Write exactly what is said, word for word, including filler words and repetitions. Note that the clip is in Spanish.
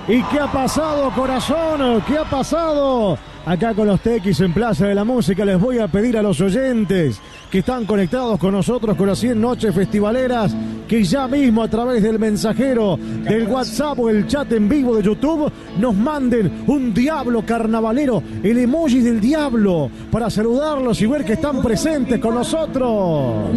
¿Y qué ha pasado, corazón? ¿Qué ha pasado? Acá con los Tequis en Plaza de la Música les voy a pedir a los oyentes que están conectados con nosotros con las cien noches festivaleras que ya mismo a través del mensajero, del WhatsApp o el chat en vivo de YouTube nos manden un diablo carnavalero, el emoji del diablo, para saludarlos y ver que están presentes con nosotros.